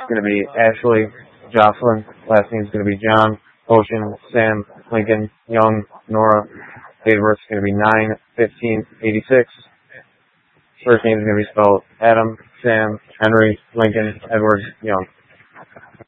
going to be Ashley Jocelyn. Last name is going to be John Ocean Sam Lincoln Young Nora. Date of birth is going to be 9/15/86. First name is going to be spelled Adam Sam Henry Lincoln Edward Young.